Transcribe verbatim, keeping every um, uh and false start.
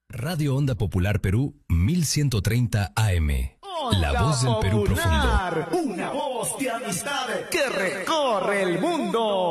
Radio Onda Popular Perú mil ciento treinta A M. La voz del Perú profundo. Una voz de amistad que recorre el mundo.